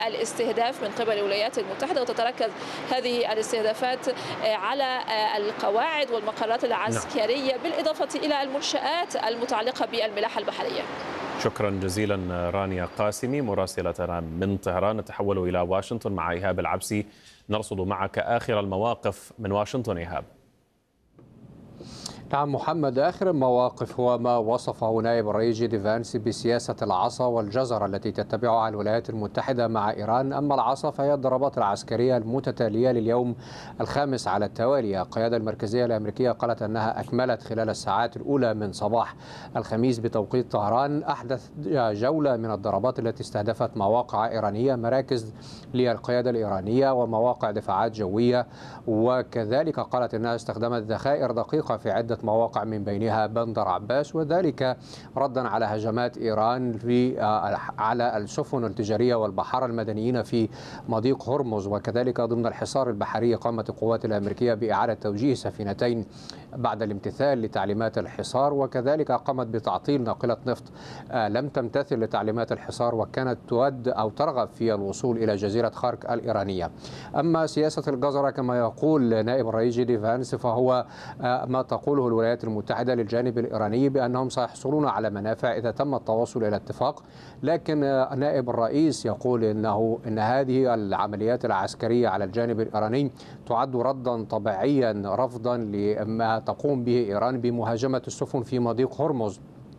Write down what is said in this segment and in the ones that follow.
الاستهداف من قبل الولايات المتحدة، وتتركز هذه الاستهدافات على القواعد والمقرات العسكرية بالإضافة إلى المنشآت المتعلقة بالملاحة البحرية. شكرا جزيلا رانيا قاسمي مراسلتنا من طهران. نتحول إلى واشنطن مع إيهاب العبسي، نرصد معك آخر المواقف من واشنطن. إيهاب. نعم محمد، آخر المواقف هو ما وصفه نائب الرئيس جي دي فانس بسياسة العصا والجزر التي تتبعها الولايات المتحدة مع إيران. أما العصا فهي الضربات العسكرية المتتالية لليوم الخامس على التوالي. القيادة المركزية الأمريكية قالت أنها أكملت خلال الساعات الأولى من صباح الخميس بتوقيت طهران أحدث جولة من الضربات التي استهدفت مواقع إيرانية، مراكز للقيادة الإيرانية ومواقع دفاعات جوية، وكذلك قالت أنها استخدمت ذخائر دقيقة في عدة مواقع من بينها بندر عباس، وذلك ردا على هجمات إيران على السفن التجارية والبحارة المدنيين في مضيق هرمز. وكذلك ضمن الحصار البحري قامت القوات الأمريكية بإعادة توجيه سفينتين بعد الامتثال لتعليمات الحصار، وكذلك قامت بتعطيل ناقلة نفط لم تمتثل لتعليمات الحصار وكانت تود أو ترغب في الوصول إلى جزيرة خارك الإيرانية. أما سياسة الجزرة كما يقول نائب الرئيس جي دي فانس فهو ما تقوله الولايات المتحدة للجانب الإيراني بأنهم سيحصلون على منافع إذا تم التوصل إلى اتفاق، لكن نائب الرئيس يقول إن هذه العمليات العسكرية على الجانب الإيراني تعد ردا طبيعيا رفضا لما تقوم به إيران بمهاجمة السفن في مضيق هرمز.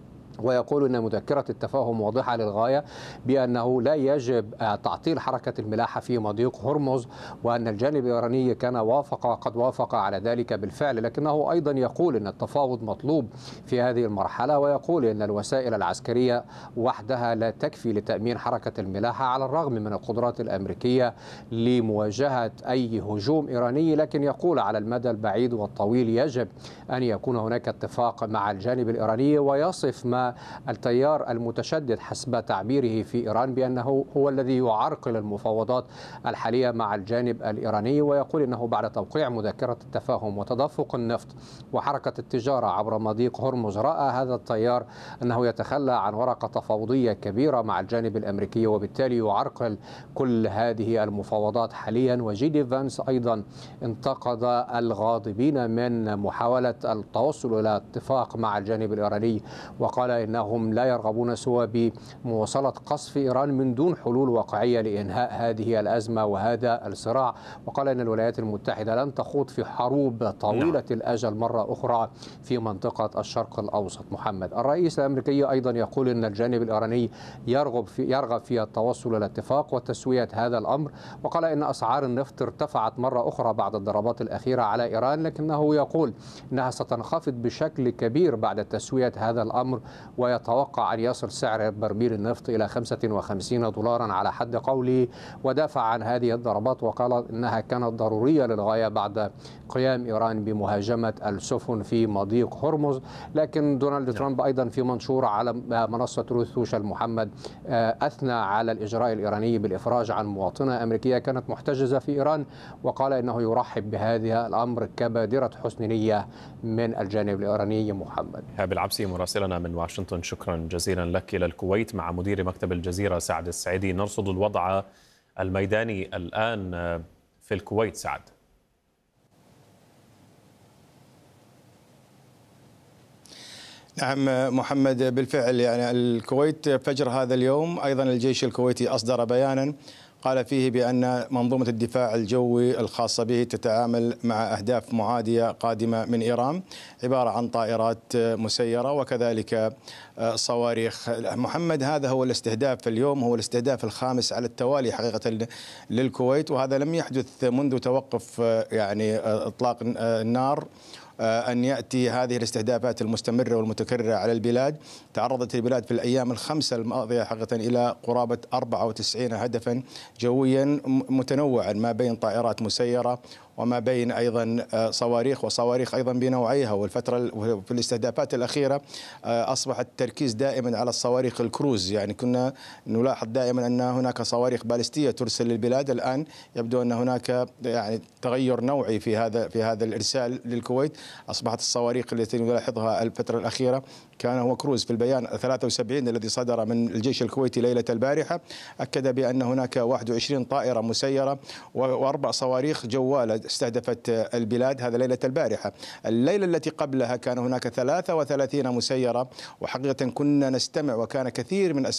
ويقول أن مذكرة التفاهم واضحة للغاية بأنه لا يجب تعطيل حركة الملاحة في مضيق هرمز، وأن الجانب الإيراني كان قد وافق على ذلك بالفعل، لكنه أيضا يقول أن التفاوض مطلوب في هذه المرحلة، ويقول أن الوسائل العسكرية وحدها لا تكفي لتأمين حركة الملاحة على الرغم من القدرات الأمريكية لمواجهة أي هجوم إيراني، لكن يقول على المدى البعيد والطويل يجب أن يكون هناك اتفاق مع الجانب الإيراني، ويصف ما التيار المتشدد حسب تعبيره في إيران بأنه هو الذي يعرقل المفاوضات الحالية مع الجانب الإيراني، ويقول أنه بعد توقيع مذكرة التفاهم وتدفق النفط وحركة التجارة عبر مضيق هرمز رأى هذا التيار أنه يتخلى عن ورقة تفاوضية كبيرة مع الجانب الأمريكي، وبالتالي يعرقل كل هذه المفاوضات حاليا. وجي دي فانس أيضا انتقد الغاضبين من محاولة التوصل إلى اتفاق مع الجانب الإيراني، وقال إنهم لا يرغبون سوى بمواصلة قصف إيران من دون حلول واقعية لإنهاء هذه الأزمة وهذا الصراع. وقال إن الولايات المتحدة لن تخوض في حروب طويلة الأجل مرة أخرى في منطقة الشرق الأوسط. محمد، الرئيس الأمريكي أيضا يقول إن الجانب الإيراني يرغب في التوصل إلى اتفاق وتسوية هذا الأمر، وقال إن أسعار النفط ارتفعت مرة أخرى بعد الضربات الأخيرة على إيران، لكنه يقول إنها ستنخفض بشكل كبير بعد تسوية هذا الأمر، ويتوقع أن يصل سعر برميل النفط إلى 55 دولارا على حد قوله. ودافع عن هذه الضربات وقال إنها كانت ضرورية للغاية بعد قيام إيران بمهاجمة السفن في مضيق هرمز. لكن دونالد ترامب أيضا في منشور على منصة تروث سوشيال محمد أثنى على الإجراء الإيراني بالإفراج عن مواطنة أمريكية كانت محتجزة في إيران، وقال إنه يرحب بهذا الأمر كبادرة حسن نية من الجانب الإيراني. محمد. إيهاب العبسي مراسلنا من واشنطن، شكرا جزيلا لك. إلى الكويت مع مدير مكتب الجزيرة سعد السعيدي، نرصد الوضع الميداني الآن في الكويت. سعد. نعم محمد، بالفعل يعني الكويت فجر هذا اليوم أيضا الجيش الكويتي أصدر بيانا قال فيه بأن منظومة الدفاع الجوي الخاصة به تتعامل مع أهداف معادية قادمة من إيران، عبارة عن طائرات مسيرة وكذلك صواريخ. محمد، هذا هو الاستهداف اليوم، هو الاستهداف الخامس على التوالي حقيقة للكويت، وهذا لم يحدث منذ توقف يعني إطلاق النار أن يأتي هذه الاستهدافات المستمرة والمتكررة على البلاد. تعرضت البلاد في الأيام الخمسة الماضية حقيقة إلى قرابة 94 هدفا جويا متنوعا ما بين طائرات مسيرة وما بين أيضا وصواريخ أيضا بنوعيها. والفترة في الاستهدافات الأخيرة أصبح التركيز دائما على الصواريخ الكروز، يعني كنا نلاحظ دائما أن هناك صواريخ باليستية ترسل للبلاد، الآن يبدو أن هناك يعني تغير نوعي في هذا الإرسال للكويت. أصبحت الصواريخ التي نلاحظها الفترة الأخيرة كان هو كروز. في البيان 73 الذي صدر من الجيش الكويتي ليلة البارحة أكد بأن هناك 21 طائرة مسيرة و4 صواريخ جوالة استهدفت البلاد، هذا ليلة البارحة. الليلة التي قبلها كان هناك 33 مسيرة، وحقيقة كنا نستمع وكان كثير من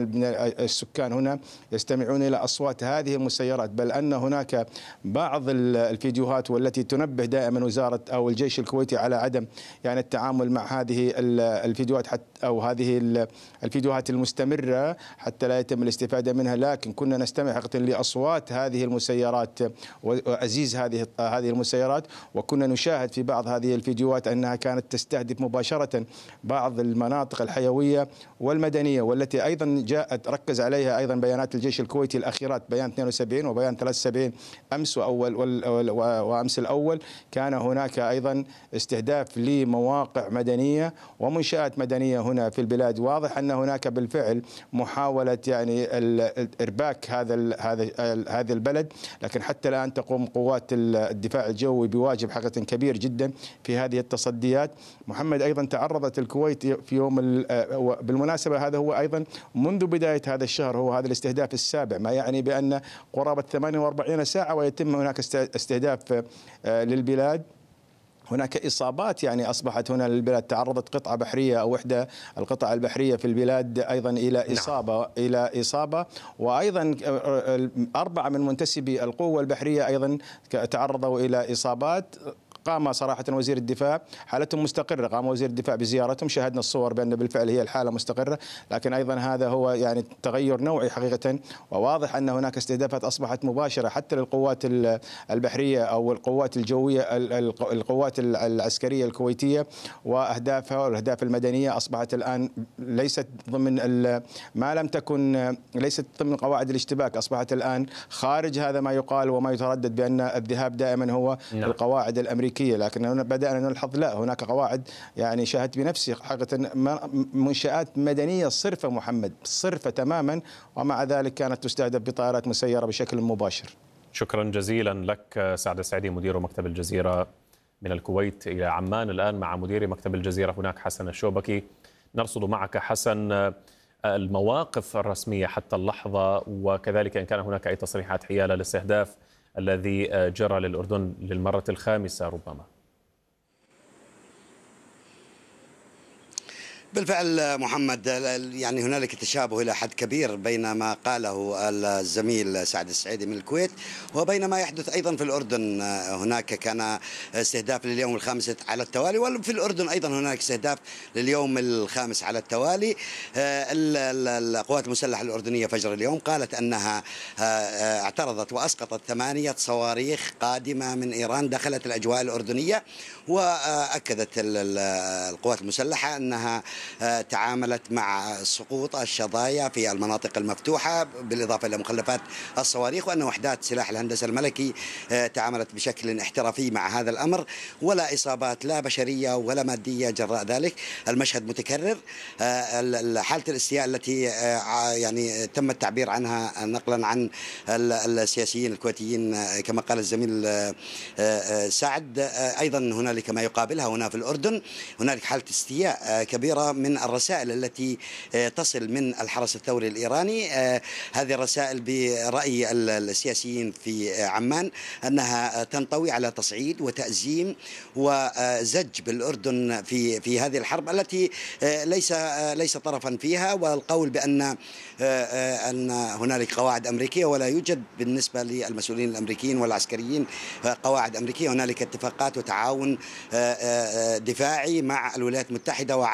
السكان هنا يستمعون إلى أصوات هذه المسيرات، بل أن هناك بعض الفيديوهات والتي تنبه دائما وزارة أو الجيش الكويتي على عدم يعني التعامل مع هذه الفيديوهات أو هذه الفيديوهات المستمرة حتى لا يتم الاستفادة منها. لكن كنا نستمع حقيقة لأصوات هذه المسيرات وأزيز هذه المسيرات، وكنا نشاهد في بعض هذه الفيديوهات أنها كانت تستهدف مباشرة بعض المناطق الحيوية والمدنية، والتي أيضا جاءت ركز عليها أيضا بيانات الجيش الكويتي الأخيرات، بيان 72 وبيان 73 أمس وأمس الأول. كان هناك أيضا استهداف لمواقع مدنية ومنشآت مدنية هنا في البلاد. واضح أن هناك بالفعل محاولة يعني إرباك هذا البلد، لكن حتى الآن تقوم قوات الدفاع الجوي بواجب حقيقة كبير جدا في هذه التصديات. محمد، أيضا تعرضت الكويت في يوم بالمناسبة هذا هو أيضا منذ بداية هذا الشهر هو هذا الاستهداف السابع، ما يعني بأن قرابة 48 ساعة ويتم هناك استهداف للبلاد. هناك إصابات يعني أصبحت هنا للبلاد، تعرضت قطعة بحرية أو إحدى القطع البحرية في البلاد أيضا إلى إصابة وأيضا 4 من منتسبي القوة البحرية أيضا تعرضوا إلى إصابات. قام صراحة وزير الدفاع، حالتهم مستقرة، قام وزير الدفاع بزيارتهم، شاهدنا الصور بأن بالفعل هي الحالة مستقرة، لكن أيضا هذا هو يعني تغير نوعي حقيقة، وواضح أن هناك استهدافات أصبحت مباشرة حتى للقوات البحرية أو القوات الجوية، القوات العسكرية الكويتية، وأهدافها والأهداف المدنية أصبحت الآن ليست ضمن ما لم تكن ليست ضمن قواعد الاشتباك، أصبحت الآن خارج هذا ما يقال وما يتردد بأن الذهاب دائما هو القواعد الأمريكية. لكن بدأنا نلحظ لا، هناك قواعد يعني شاهدت بنفسي حقيقة منشآت مدنية صرفة محمد، صرفة تماما، ومع ذلك كانت تستهدف بطائرات مسيرة بشكل مباشر. شكرا جزيلا لك سعد السعيدي مدير مكتب الجزيرة من الكويت إلى عمان. الآن مع مدير مكتب الجزيرة هناك حسن الشوبكي. نرصد معك حسن المواقف الرسمية حتى اللحظة، وكذلك إن كان هناك أي تصريحات حيال الاستهداف الذي جرى للأردن للمرة الخامسة ربما. بالفعل محمد، يعني هنالك تشابه إلى حد كبير بين ما قاله الزميل سعد السعيدي من الكويت وبين ما يحدث أيضا في الأردن. هناك كان استهداف لليوم الخامس على التوالي، وفي الأردن أيضا هناك استهداف لليوم الخامس على التوالي. القوات المسلحة الأردنية فجر اليوم قالت أنها اعترضت وأسقطت 8 صواريخ قادمة من إيران دخلت الأجواء الأردنية، وأكدت القوات المسلحة أنها تعاملت مع سقوط الشظايا في المناطق المفتوحة بالإضافة إلى مخلفات الصواريخ، وأن وحدات سلاح الهندسة الملكي تعاملت بشكل احترافي مع هذا الأمر، ولا إصابات لا بشرية ولا مادية جراء ذلك. المشهد متكرر. حالة الاستياء التي يعني تم التعبير عنها نقلا عن السياسيين الكويتيين كما قال الزميل سعد، أيضا هنالك ما يقابلها هنا في الأردن. هنالك حالة استياء كبيرة من الرسائل التي تصل من الحرس الثوري الإيراني. هذه الرسائل برأي السياسيين في عمان أنها تنطوي على تصعيد وتأزيم وزج بالأردن في هذه الحرب التي ليس طرفا فيها، والقول بأن هنالك قواعد أمريكية، ولا يوجد بالنسبة للمسؤولين الأمريكيين والعسكريين قواعد أمريكية. هنالك اتفاقات وتعاون دفاعي مع الولايات المتحدة وعدد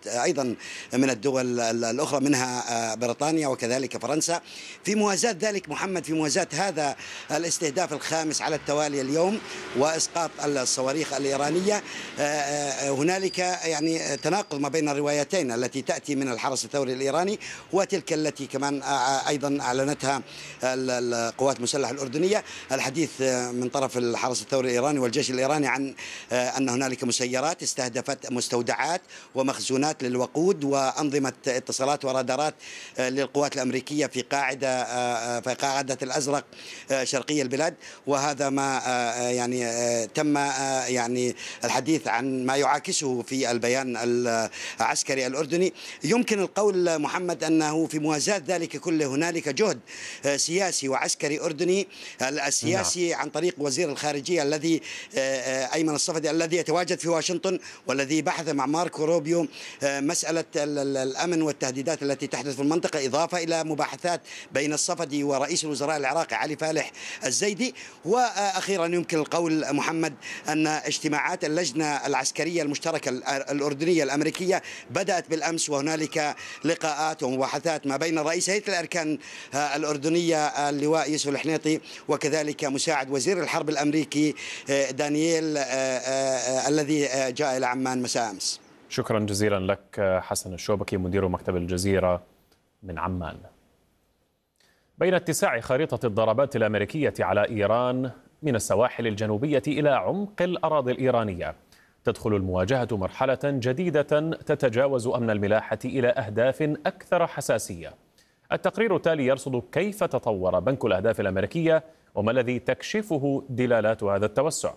أيضا من الدول الأخرى منها بريطانيا وكذلك فرنسا. في موازاة ذلك محمد، في موازاة هذا الاستهداف الخامس على التوالي اليوم وإسقاط الصواريخ الإيرانية، هنالك يعني تناقض ما بين الروايتين التي تأتي من الحرس الثوري الإيراني وتلك التي كمان أيضا أعلنتها القوات المسلحة الأردنية. الحديث من طرف الحرس الثوري الإيراني والجيش الإيراني عن أن هنالك مسيرات استهدفت مستودعات ومخزونات للوقود وأنظمة اتصالات ورادارات للقوات الأمريكية في قاعدة الأزرق شرقي البلاد. وهذا ما يعني تم يعني الحديث عن ما يعاكسه في البيان العسكري الأردني. يمكن القول محمد أنه في موازاة ذلك كله هنالك جهد سياسي وعسكري أردني. السياسي عن طريق وزير الخارجية الذي أيمن الصفدي الذي يتواجد في واشنطن والذي بحث مع ماركو روبيو مسألة الأمن والتهديدات التي تحدث في المنطقة، إضافة إلى مباحثات بين الصفدي ورئيس الوزراء العراقي علي فالح الزيدي. وأخيرا يمكن القول محمد أن اجتماعات اللجنة العسكرية المشتركة الأردنية الأمريكية بدأت بالأمس، وهنالك لقاءات ومباحثات ما بين رئيس هيئة الأركان الأردنية اللواء يوسف الحنيطي وكذلك مساعد وزير الحرب الأمريكي دانييل الذي جاء إلى عمان مساء أمس. شكرا جزيلا لك حسن الشوبكي مدير مكتب الجزيرة من عمان. بين اتساع خريطة الضربات الأمريكية على إيران من السواحل الجنوبية إلى عمق الأراضي الإيرانية، تدخل المواجهة مرحلة جديدة تتجاوز أمن الملاحة إلى أهداف أكثر حساسية. التقرير التالي يرصد كيف تطور بنك الأهداف الأمريكية وما الذي تكشفه دلالات هذا التوسع.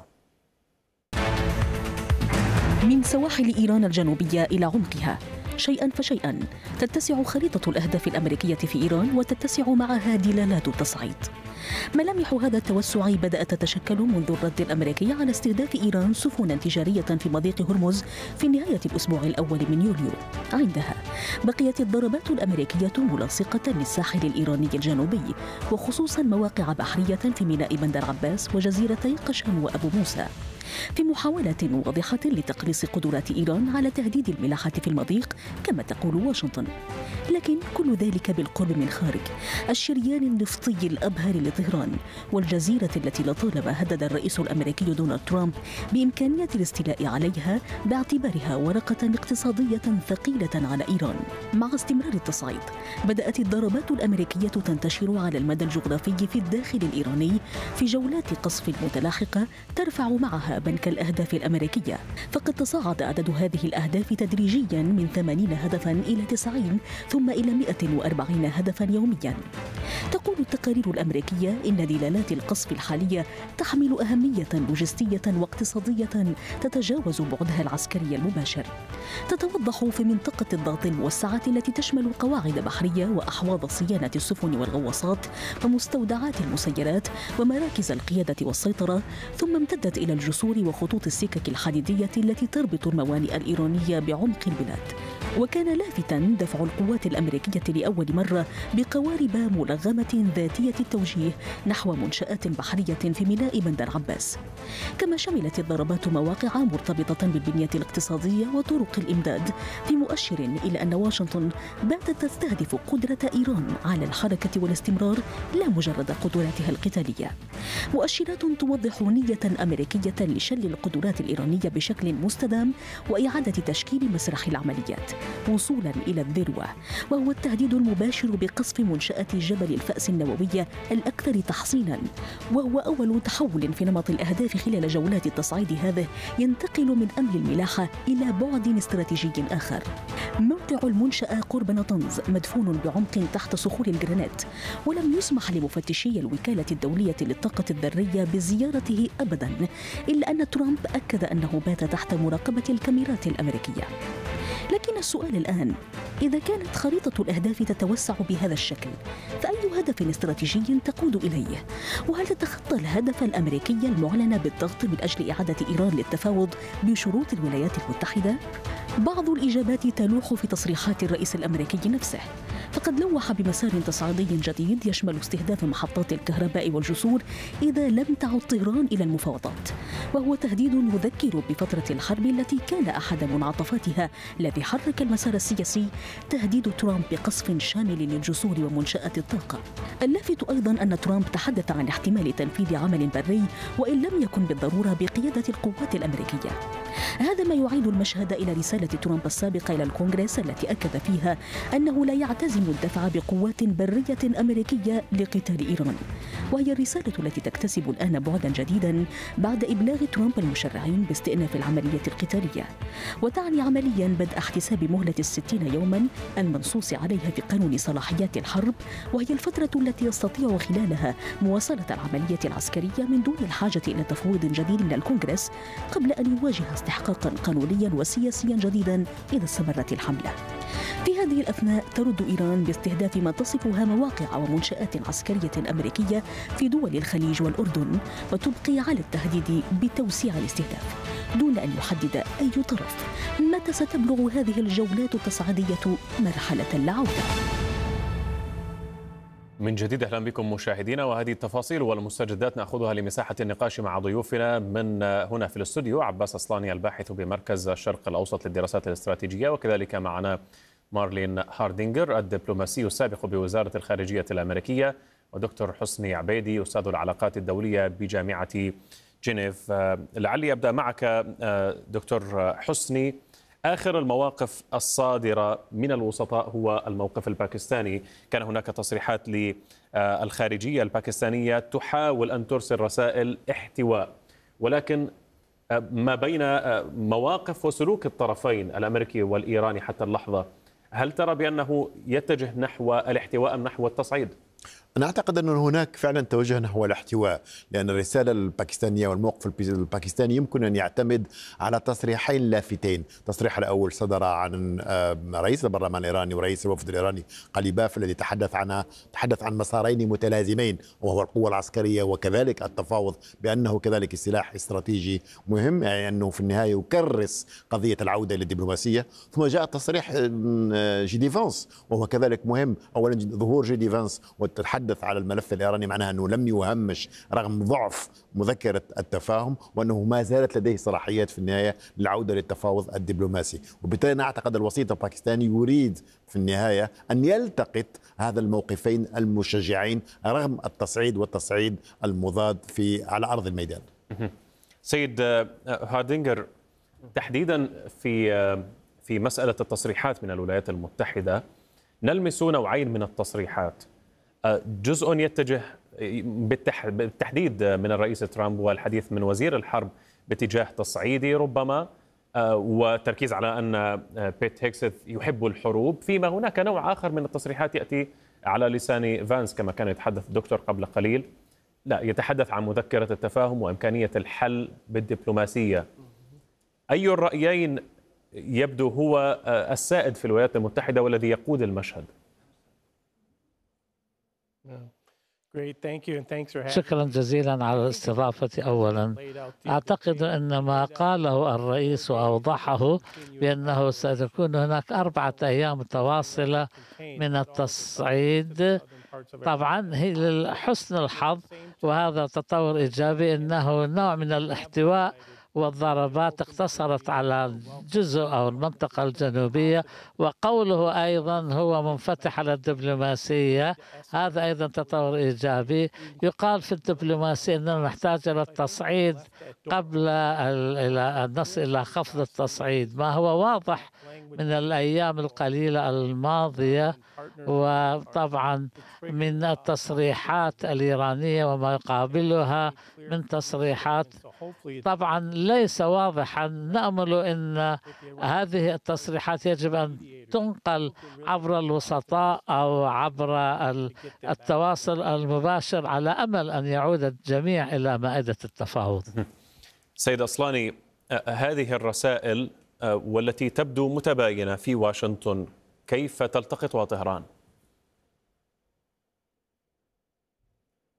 من سواحل إيران الجنوبية إلى عمقها، شيئا فشيئا تتسع خريطة الأهداف الأمريكية في إيران وتتسع معها دلالات التصعيد. ملامح هذا التوسع بدأت تتشكل منذ الرد الأمريكي على استهداف إيران سفنا تجارية في مضيق هرمز في نهاية الأسبوع الأول من يوليو. عندها بقيت الضربات الأمريكية ملاصقة للساحل الإيراني الجنوبي، وخصوصا مواقع بحرية في ميناء بندر عباس وجزيرتي قشم وأبو موسى، في محاولة واضحة لتقليص قدرات إيران على تهديد الملاحة في المضيق كما تقول واشنطن. لكن كل ذلك بالقرب من خارج الشريان النفطي الأبهر لطهران والجزيرة التي لطالما هدد الرئيس الأمريكي دونالد ترامب بإمكانية الاستيلاء عليها باعتبارها ورقة اقتصادية ثقيلة على إيران. مع استمرار التصعيد بدأت الضربات الأمريكية تنتشر على المدى الجغرافي في الداخل الإيراني في جولات قصف متلاحقة ترفع معها بنك الأهداف الأمريكية، فقد تصاعد عدد هذه الأهداف تدريجيا من 80 هدفا إلى 90 ثم إلى 140 هدفا يوميا. تقول التقارير الأمريكية إن دلالات القصف الحالية تحمل أهمية لوجستية واقتصادية تتجاوز بعدها العسكري المباشر. تتوضح في منطقة الضغط الموسعة التي تشمل قواعد بحرية وأحواض صيانة السفن والغواصات ومستودعات المسيرات ومراكز القيادة والسيطرة، ثم امتدت إلى الجسور وخطوط السكك الحديدية التي تربط الموانئ الإيرانية بعمق البلاد. وكان لافتا دفع القوات الأمريكية لأول مرة بقوارب ملغمة ذاتية التوجيه نحو منشآت بحرية في ميناء بندر عباس. كما شملت الضربات مواقع مرتبطة بالبنية الاقتصادية وطرق الإمداد، في مؤشر إلى أن واشنطن باتت تستهدف قدرة إيران على الحركة والاستمرار لا مجرد قدراتها القتالية. مؤشرات توضح نية أمريكية لشل القدرات الإيرانية بشكل مستدام وإعادة تشكيل مسرح العمليات وصولا إلى الذروة، وهو التهديد المباشر بقصف منشأة جبل الفأس النووية الأكثر تحصينا، وهو أول تحول في نمط الأهداف خلال جولات التصعيد هذه ينتقل من أمن الملاحة إلى بعد استراتيجي آخر. موقع المنشأة قرب نطنز مدفون بعمق تحت صخور الجرانيت، ولم يسمح لمفتشي الوكالة الدولية للطاقة الذرية بزيارته أبدا، إلا أن ترامب أكد أنه بات تحت مراقبة الكاميرات الأمريكية. لكن السؤال الآن، إذا كانت خريطة الأهداف تتوسع بهذا الشكل، فأي هدف استراتيجي تقود إليه؟ وهل تتخطى الهدف الأمريكي المعلن بالضغط من أجل إعادة إيران للتفاوض بشروط الولايات المتحدة؟ بعض الإجابات تلوح في تصريحات الرئيس الأمريكي نفسه، فقد لوح بمسار تصعيدي جديد يشمل استهداف محطات الكهرباء والجسور إذا لم تعد طهران إلى المفاوضات، وهو تهديد يذكر بفترة الحرب التي كان أحد منعطفاتها الذي حرك المسار السياسي تهديد ترامب بقصف شامل للجسور ومنشآت الطاقة. اللافت أيضا أن ترامب تحدث عن احتمال تنفيذ عمل بري وإن لم يكن بالضرورة بقيادة القوات الأمريكية. هذا ما يعيد المشهد إلى رسالة ترامب السابقة إلى الكونغرس التي أكد فيها أنه لا يعتزم الدفع بقوات برية أمريكية لقتال إيران، وهي الرسالة التي تكتسب الآن بعدا جديدا بعد إبلاغ ترامب المشرعين باستئناف العملية القتالية، وتعني عمليا بدء احتساب مهلة 60 يوما المنصوص عليها في قانون صلاحيات الحرب، وهي الفترة التي يستطيع خلالها مواصلة العملية العسكرية من دون الحاجة إلى تفويض جديد من الكونغرس قبل أن يواجه استحقاقا قانونيا وسياسيا جديدا إذا استمرت الحملة. في هذه الأثناء ترد إيران باستهداف ما تصفها مواقع ومنشآت عسكرية أمريكية في دول الخليج والأردن، وتبقي على التهديد بتوسيع الاستهداف دون أن يحدد أي طرف متى ستبلغ هذه الجولات التصعيدية مرحلة العودة. من جديد أهلا بكم مشاهدينا، وهذه التفاصيل والمستجدات نأخذها لمساحة النقاش مع ضيوفنا من هنا في الاستوديو. عباس أصلاني الباحث بمركز الشرق الأوسط للدراسات الاستراتيجية، وكذلك معنا مارلين هاردينغر الدبلوماسي السابق بوزارة الخارجية الأمريكية، ودكتور حسني عبيدي أستاذ العلاقات الدولية بجامعة جنيف. لعلي أبدأ معك دكتور حسني. آخر المواقف الصادرة من الوسطاء هو الموقف الباكستاني. كان هناك تصريحات للخارجية الباكستانية تحاول أن ترسل رسائل احتواء، ولكن ما بين مواقف وسلوك الطرفين الأمريكي والإيراني حتى اللحظة، هل ترى بأنه يتجه نحو الاحتواء أم نحو التصعيد؟ أنا أعتقد أن هناك فعلا توجه نحو الاحتواء، لأن الرسالة الباكستانية والموقف الباكستاني يمكن أن يعتمد على تصريحين لافتين. التصريح الأول صدر عن رئيس البرلمان الإيراني ورئيس الوفد الإيراني قليباف، الذي تحدث عن مسارين متلازمين، وهو القوة العسكرية وكذلك التفاوض، بأنه كذلك السلاح استراتيجي مهم، يعني أنه في النهاية يكرس قضية العودة للدبلوماسية. ثم جاء تصريح جي فانس وهو كذلك مهم. أولا ظهور جي فانس والتحدث على الملف الإيراني معناها أنه لم يهمش رغم ضعف مذكرة التفاهم، وأنه ما زالت لديه صلاحيات في النهاية للعودة للتفاوض الدبلوماسي. وبالتالي أنا أعتقد الوسيط الباكستاني يريد في النهاية أن يلتقط هذا الموقفين المشجعين رغم التصعيد المضاد على أرض الميدان. سيد هاردينغر، تحديدا في مسألة التصريحات من الولايات المتحدة نلمس نوعين من التصريحات. جزء يتجه بالتحديد من الرئيس ترامب والحديث من وزير الحرب باتجاه تصعيدي ربما، والتركيز على أن بيت هيكسث يحب الحروب، فيما هناك نوع آخر من التصريحات يأتي على لسان فانس كما كان يتحدث الدكتور قبل قليل، لا يتحدث عن مذكرة التفاهم وإمكانية الحل بالدبلوماسية. أي الرأيين يبدو هو السائد في الولايات المتحدة والذي يقود المشهد؟ شكرا جزيلا على الاستضافة. أولا أعتقد أن ما قاله الرئيس وأوضحه بأنه ستكون هناك 4 أيام متواصلة من التصعيد. طبعا هي لحسن الحظ وهذا تطور إيجابي أنه نوع من الاحتواء والضربات اقتصرت على الجزء أو المنطقة الجنوبية، وقوله أيضا هو منفتح على الدبلوماسية، هذا أيضا تطور إيجابي. يقال في الدبلوماسية أننا نحتاج إلى التصعيد قبل أن نصل إلى خفض التصعيد، ما هو واضح من الأيام القليلة الماضية، وطبعا من التصريحات الإيرانية وما يقابلها من تصريحات. طبعا ليس واضحا، نأمل أن هذه التصريحات يجب أن تنقل عبر الوسطاء أو عبر التواصل المباشر على أمل أن يعود الجميع إلى مائدة التفاوض. سيد أصلاني، هذه الرسائل والتي تبدو متباينة في واشنطن كيف تلتقطها طهران؟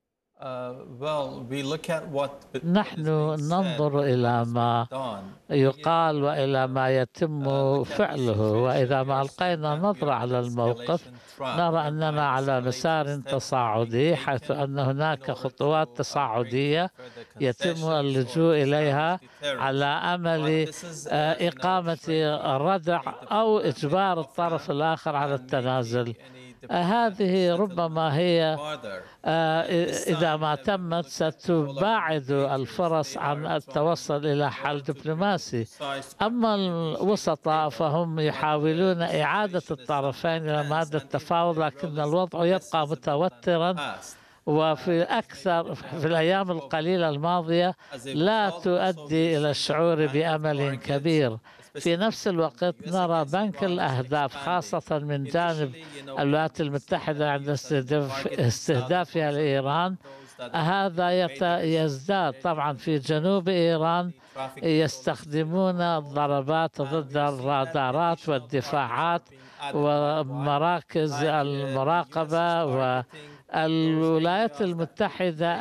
نحن ننظر إلى ما يقال وإلى ما يتم فعله، وإذا ما ألقينا نظرة على الموقف نرى أننا على مسار تصاعدي، حيث أن هناك خطوات تصاعدية يتم اللجوء إليها على أمل إقامة ردع أو إجبار الطرف الآخر على التنازل. هذه ربما هي إذا ما تمت ستباعد الفرص عن التوصل إلى حل دبلوماسي. أما الوسطاء فهم يحاولون إعادة الطرفين إلى مادة التفاوض، لكن الوضع يبقى متوترا، وفي الأيام القليلة الماضية لا تؤدي إلى الشعور بأمل كبير. في نفس الوقت نرى بنك الأهداف خاصة من جانب الولايات المتحدة عند استهدافها لإيران، هذا يزداد. طبعا في جنوب إيران يستخدمون الضربات ضد الرادارات والدفاعات ومراكز المراقبة، والولايات المتحدة